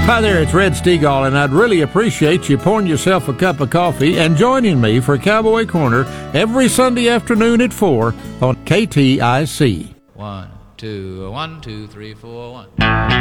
Hi there, it's Red Stegall, and I'd really appreciate you pouring yourself a cup of coffee and joining me for Cowboy Corner every Sunday afternoon at 4 on KTIC. 1, 2, 1, 2, 3, 4, 1.